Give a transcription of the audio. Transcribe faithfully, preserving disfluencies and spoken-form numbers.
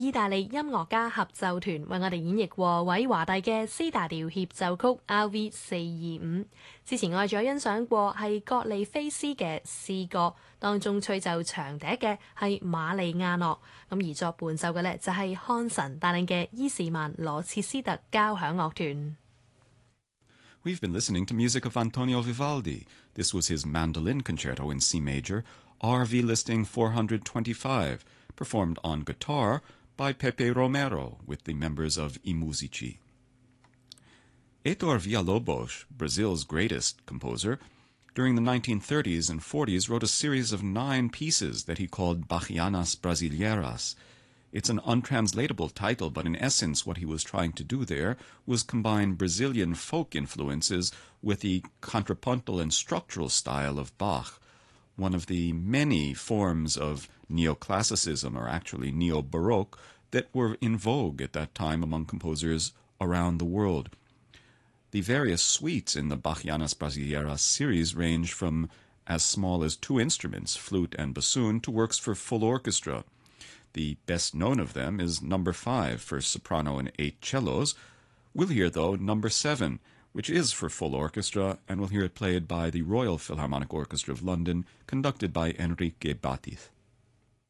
意大利音樂家合奏團為我哋演繹和韋華第嘅 C 大調協奏曲 R V 四二五。之前我哋仲有欣賞過係葛利菲斯嘅詩歌，當中吹奏長笛嘅係馬利亞諾，咁而作伴奏嘅呢，就係漢神帶領嘅伊士曼羅切斯特交響樂團。 We've been listening to music of Antonio Vivaldi. This was his Mandolin Concerto in C major, R V listing four hundred twenty-five, performed on guitar by Pepe Romero with the members of I Musici. Heitor Villa-Lobos, Brazil's greatest composer, during the nineteen thirties and forties wrote a series of nine pieces that he called Bachianas Brasileiras. It's an untranslatable title, but in essence what he was trying to do there was combine Brazilian folk influences with the contrapuntal and structural style of Bach, one of the many forms of neoclassicism, or actually neo-Baroque, that were in vogue at that time among composers around the world. The various suites in the Bachianas Brasileiras series range from as small as two instruments, flute and bassoon, to works for full orchestra. The best known of them is number five for soprano and eight cellos. We'll hear, though, number seven, which is for full orchestra, and we'll hear it played by the Royal Philharmonic Orchestra of London, conducted by Enrique Batiz.